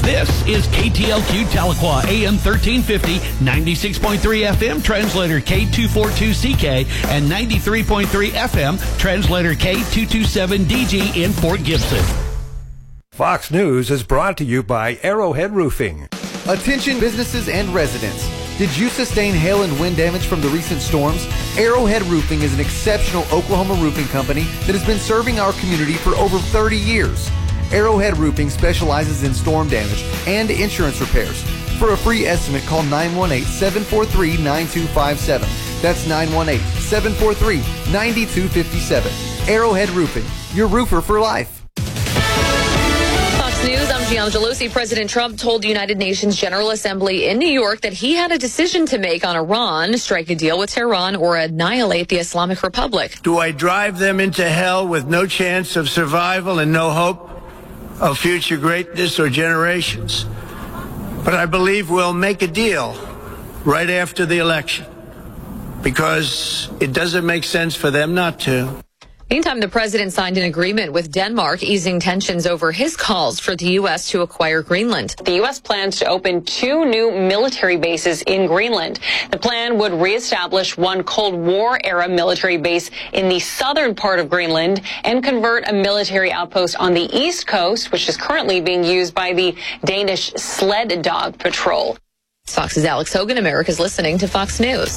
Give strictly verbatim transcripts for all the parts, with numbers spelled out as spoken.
This is K T L Q Tahlequah, A M thirteen fifty, ninety-six point three F M, translator K two forty-two C K, and ninety-three point three F M, translator K two twenty-seven D G in Fort Gibson. Fox News is brought to you by Arrowhead Roofing. Attention businesses and residents. Did you sustain hail and wind damage from the recent storms? Arrowhead Roofing is an exceptional Oklahoma roofing company that has been serving our community for over thirty years. Arrowhead Roofing specializes in storm damage and insurance repairs. For a free estimate, call nine one eight, seven four three, nine two five seven. That's nine one eight, seven four three, nine two five seven. Arrowhead Roofing, your roofer for life. Fox News, I'm Gianna Gelosi. President Trump told the United Nations General Assembly in New York that he had a decision to make on Iran, strike a deal with Tehran, or annihilate the Islamic Republic. Do I drive them into hell with no chance of survival and no hope of future greatness or generations? But I believe we'll make a deal right after the election, because it doesn't make sense for them not to. Meantime, the president signed an agreement with Denmark, easing tensions over his calls for the U S to acquire Greenland. The U S plans to open two new military bases in Greenland. The plan would reestablish one Cold War-era military base in the southern part of Greenland and convert a military outpost on the east coast, which is currently being used by the Danish Sled Dog Patrol. Fox's Alex Hogan, America's listening to Fox News.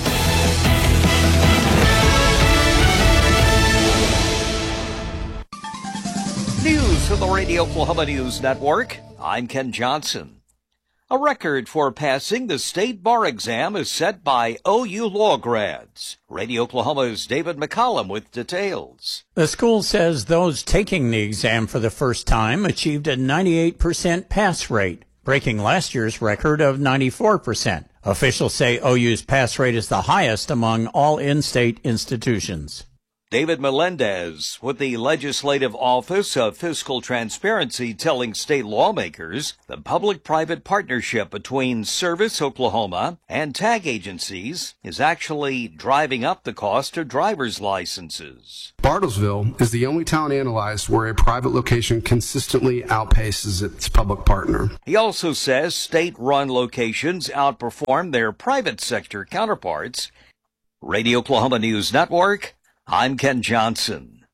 News of the Radio Oklahoma News Network. I'm Ken Johnson. A record for passing the state bar exam is set by O U law grads. Radio Oklahoma's David McCollum with details. The school says those taking the exam for the first time achieved a ninety-eight percent pass rate, breaking last year's record of ninety-four percent. Officials say O U's pass rate is the highest among all in-state institutions. David Melendez with the Legislative Office of Fiscal Transparency telling state lawmakers the public-private partnership between Service Oklahoma and tag agencies is actually driving up the cost of driver's licenses. Bartlesville is the only town analyzed where a private location consistently outpaces its public partner. He also says state-run locations outperform their private sector counterparts. Radio Oklahoma News Network, I'm Ken Johnson.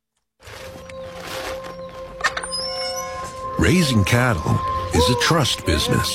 Raising cattle is a trust business.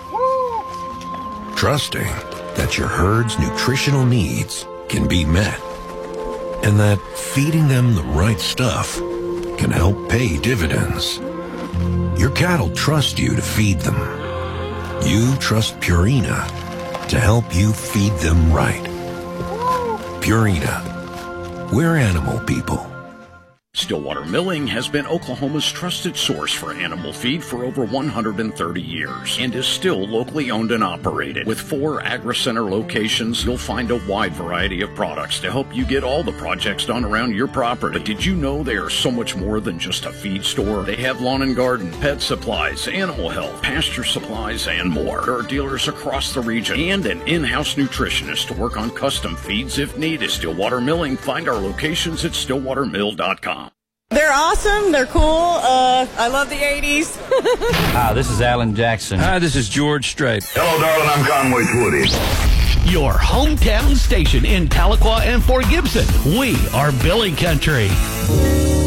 Trusting that your herd's nutritional needs can be met, and that feeding them the right stuff can help pay dividends. Your cattle trust you to feed them. You trust Purina to help you feed them right. Purina. We're animal people. Stillwater Milling has been Oklahoma's trusted source for animal feed for over one hundred thirty years and is still locally owned and operated. With four AgriCenter locations, you'll find a wide variety of products to help you get all the projects done around your property. But did you know they are so much more than just a feed store? They have lawn and garden, pet supplies, animal health, pasture supplies, and more. There are dealers across the region and an in-house nutritionist to work on custom feeds if needed. Stillwater Milling. Find our locations at stillwater mill dot com. They're awesome. They're cool. Uh, I love the eighties. Hi, this is Alan Jackson. Hi, this is George Strait. Hello, darling. I'm Conway Twitty. Your hometown station in Tahlequah and Fort Gibson. We are Billy Country.